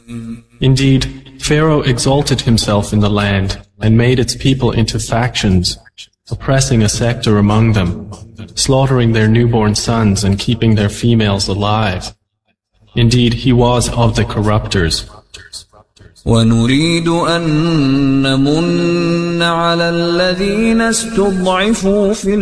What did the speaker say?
Indeed, Pharaoh exalted himself in the land and made its people into factions, oppressing a sector among them, slaughtering their newborn sons and keeping their females alive. Indeed, he was of the corrupters. ونريد أن نمن على الذين استضعفوا في